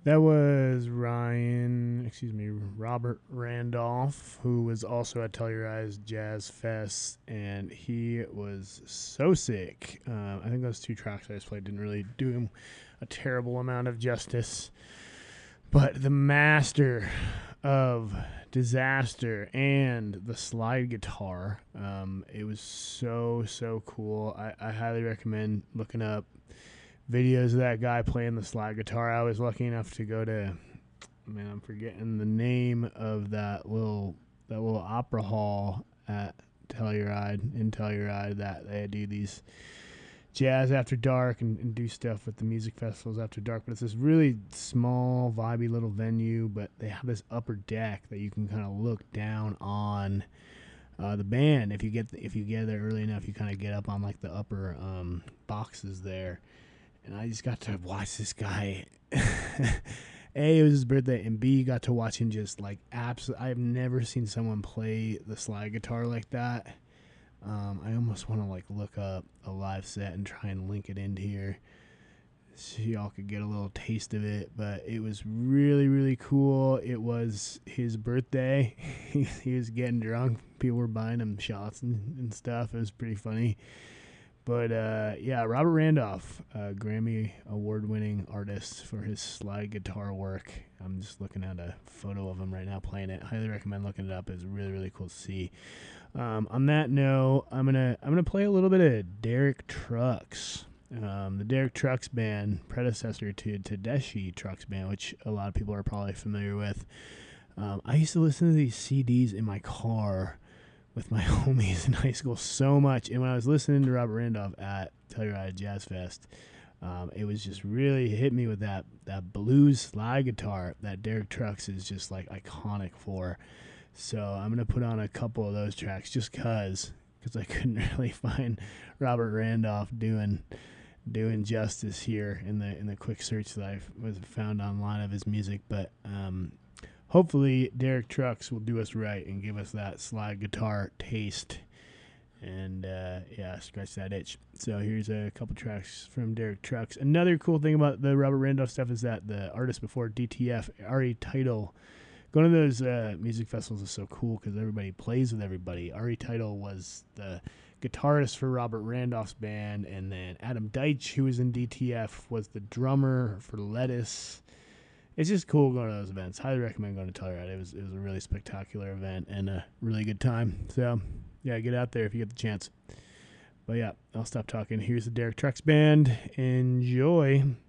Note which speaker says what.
Speaker 1: That was Robert Randolph, who was also at Telluride's Jazz Fest, and he was so sick. I think those two tracks I just played didn't really do him a terrible amount of justice. But the master of Disaster and the slide guitar, it was so cool. I highly recommend looking up videos of that guy playing the slide guitar. I was lucky enough to go to, man, I'm forgetting the name of that little opera hall at Telluride that they do these jazz after dark and do stuff with the music festivals after dark. But it's this really small, vibey little venue, but they have this upper deck that you can kind of look down on the band. If you get there early enough, you kind of get up on like the upper boxes there. And I just got to watch this guy. A, it was his birthday, and B, got to watch him just like absolutely. I've never seen someone play the slide guitar like that. I almost want to like look up a live set and try and link it into here so y'all could get a little taste of it. But it was really cool. It was his birthday. He was getting drunk. People were buying him shots and stuff. It was pretty funny. But yeah, Robert Randolph, Grammy award-winning artist for his slide guitar work. I'm just looking at a photo of him right now playing it. Highly recommend looking it up. It's really cool to see. On that note, I'm gonna play a little bit of Derek Trucks. The Derek Trucks Band, predecessor to Tedeschi Trucks Band, which a lot of people are probably familiar with. I used to listen to these CDs in my car with my homies in high school so much, and when I was listening to Robert Randolph at Telluride Jazz Fest, it was just really hit me with that blues slide guitar that Derek Trucks is just like iconic for. So I'm gonna put on a couple of those tracks just cause I couldn't really find Robert Randolph doing justice here in the quick search that I found online of his music, but hopefully Derek Trucks will do us right and give us that slide guitar taste and yeah, scratch that itch. So here's a couple tracks from Derek Trucks. Another cool thing about the Robert Randolph stuff is that the artist before DTF, Ari Title, going to those music festivals is so cool because everybody plays with everybody. Ari Title was the guitarist for Robert Randolph's band, and then Adam Deitch, who was in DTF, was the drummer for Lettuce. It's just cool going to those events. Highly recommend going to Telluride. It was a really spectacular event and a really good time. So yeah, get out there if you get the chance. But yeah, I'll stop talking. Here's the Derek Trucks Band. Enjoy.